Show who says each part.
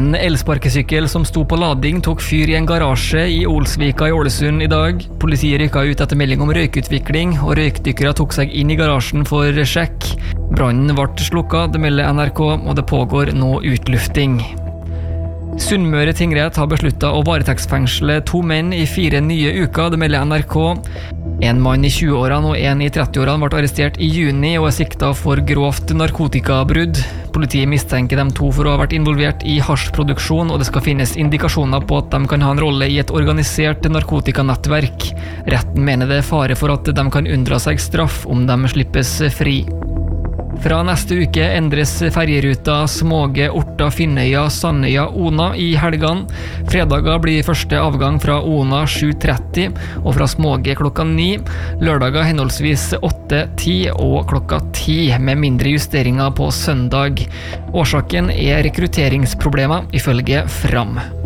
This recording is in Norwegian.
Speaker 1: En elsparkesykkel som sto på lading tok fyr i en garasje i Olsvika i Ålesund i dag. Politiet rykket ut etter melding om røykutvikling, og røykdykkere tok seg inn i garasjen for sjekk. Brannen ble slukket, det melder NRK, og det pågår nå utlufting. Sunnmøre tingrett har besluttet å varetektsfengsle 2 menn i 4 nye uker, det melder NRK. En mann i 20-årene og en i 30-årene ble arrestert i juni og er siktet for grovt narkotikabrudd. Politiet mistenker de 2 for å ha vært involvert i hasjproduksjon, og det skal finnes indikasjoner på at de kan ha en rolle i et organisert narkotikanettverk. Retten mener det er fare for at de kan unndra seg straff om de slippes fri. Fra neste uke endres ferjeruta Småge, Orta, Finnøya, Sandøya, Ona i helgene. Fredager blir første avgang fra Ona 7:30 og fra Småge klokka 9. Lørdager henholdsvis 8:10 og klokka 10, med mindre justeringer på søndag. Årsaken er rekrutteringsproblemer, ifølge Fram.